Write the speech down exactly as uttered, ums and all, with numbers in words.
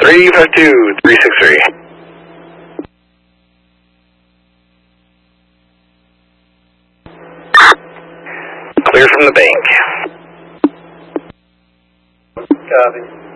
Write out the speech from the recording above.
three five two, three six three. Clear from the bank. Copy.